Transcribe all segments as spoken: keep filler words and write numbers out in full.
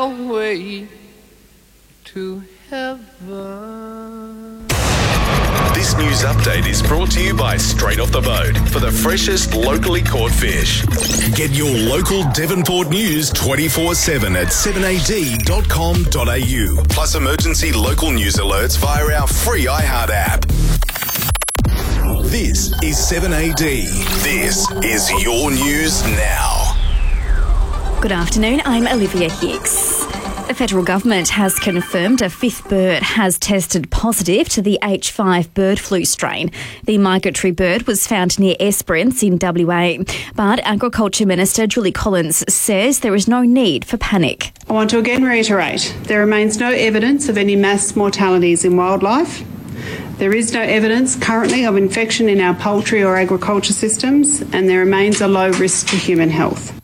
your way to heaven. This news update is brought to you by Straight Off the Boat for the freshest locally caught fish. Get your local Devonport news twenty-four seven at seven a d dot com dot a u. Plus emergency local news alerts via our free iHeart app. This is seven A D. This is your news now. Good afternoon, I'm Olivia Hicks. The federal government has confirmed a fifth bird has tested positive to the H five bird flu strain. The migratory bird was found near Esperance in W A, but Agriculture Minister Julie Collins says there is no need for panic. I want to again reiterate, there remains no evidence of any mass mortalities in wildlife. There is no evidence currently of infection in our poultry or agriculture systems, and there remains a low risk to human health.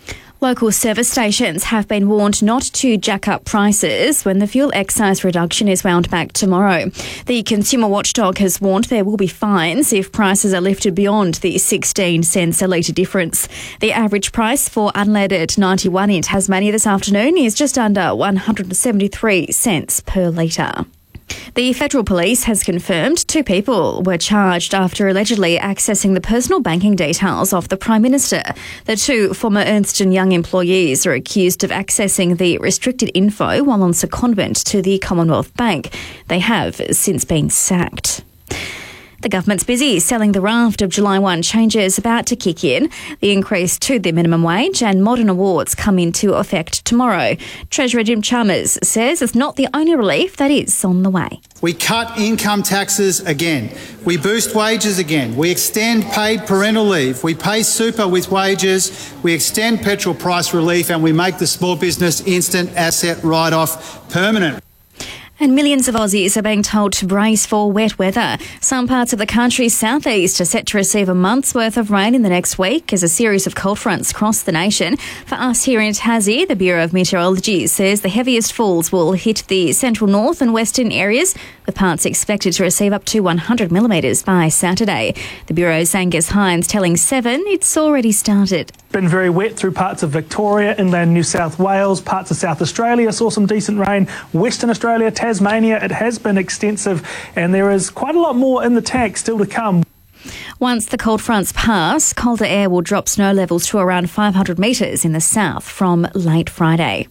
Local service stations have been warned not to jack up prices when the fuel excise reduction is wound back tomorrow. The Consumer Watchdog has warned there will be fines if prices are lifted beyond the sixteen cents a litre difference. The average price for unleaded ninety-one in Tasmania this afternoon is just under one hundred seventy-three cents per litre. The Federal Police has confirmed two people were charged after allegedly accessing the personal banking details of the Prime Minister. The two former Ernst and Young employees are accused of accessing the restricted info while on secondment to the Commonwealth Bank. They have since been sacked. The government's busy selling the raft of July first changes about to kick in. The increase to the minimum wage and modern awards come into effect tomorrow. Treasurer Jim Chalmers says it's not the only relief that is on the way. We cut income taxes again. We boost wages again. We extend paid parental leave. We pay super with wages. We extend petrol price relief, and we make the small business instant asset write-off permanent. And millions of Aussies are being told to brace for wet weather. Some parts of the country's southeast are set to receive a month's worth of rain in the next week as a series of cold fronts cross the nation. For us here in Tassie, the Bureau of Meteorology says the heaviest falls will hit the central north and western areas, with parts expected to receive up to one hundred millimetres by Saturday. The Bureau's Angus Hines telling Seven it's already started. Been very wet through parts of Victoria, inland New South Wales, parts of South Australia saw some decent rain. Western Australia, Tasmania, it has been extensive, and there is quite a lot more in the tank still to come. Once the cold fronts pass, colder air will drop snow levels to around five hundred metres in the south from late Friday.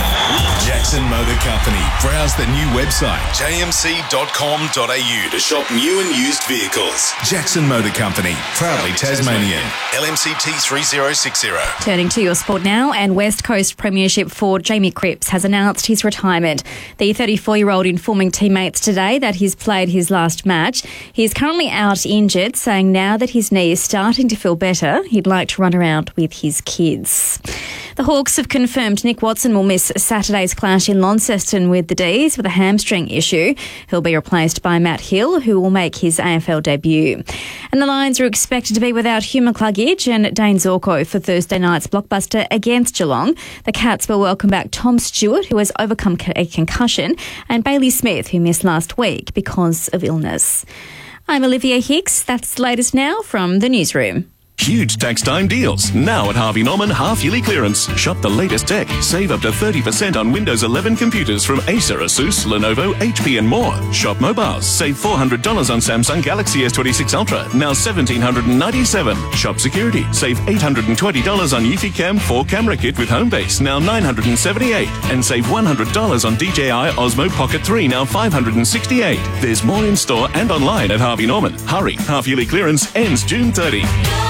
Jackson Motor Company. Browse the new website, j m c dot com dot a u, to shop new and used vehicles. Jackson Motor Company, proudly Tasmanian. L M C T three zero six zero. Turning to your sport now, and West Coast Premiership forward Jamie Cripps has announced his retirement. The thirty-four-year-old informing teammates today that he's played his last match. He's currently out injured, saying now that his knee is starting to feel better, he'd like to run around with his kids. The Hawks have confirmed Nick Watson will miss Saturday's clash in Launceston with the D's with a hamstring issue. He'll be replaced by Matt Hill, who will make his A F L debut. And the Lions are expected to be without Hugh McCluggage and Dane Zorko for Thursday night's blockbuster against Geelong. The Cats will welcome back Tom Stewart, who has overcome a concussion, and Bailey Smith, who missed last week because of illness. I'm Olivia Hicks. That's the latest now from the newsroom. Huge tax time deals. Now at Harvey Norman half-yearly clearance. Shop the latest tech. Save up to thirty percent on Windows eleven computers from Acer, Asus, Lenovo, H P and more. Shop mobiles. Save four hundred dollars on Samsung Galaxy S twenty-six Ultra. Now one thousand seven hundred ninety-seven dollars. Shop security. Save eight hundred twenty dollars on Eufy four camera kit with Homebase. Now nine hundred seventy-eight dollars. And save one hundred dollars on D J I Osmo Pocket three. Now five hundred sixty-eight dollars. There's more in store and online at Harvey Norman. Hurry. Half-yearly clearance ends June thirtieth.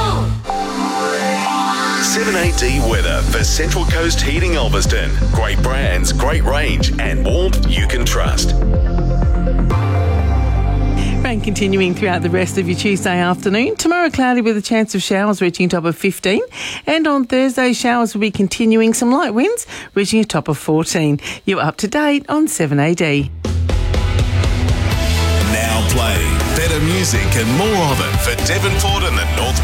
seven A D weather for Central Coast Heating Ulverston. Great brands, great range, and warmth you can trust. Rain continuing throughout the rest of your Tuesday afternoon. Tomorrow cloudy with a chance of showers reaching a top of fifteen. And on Thursday, showers will be continuing, some light winds reaching a top of fourteen. You're up to date on seven A D. Now playing better music and more of it for Devonport and the North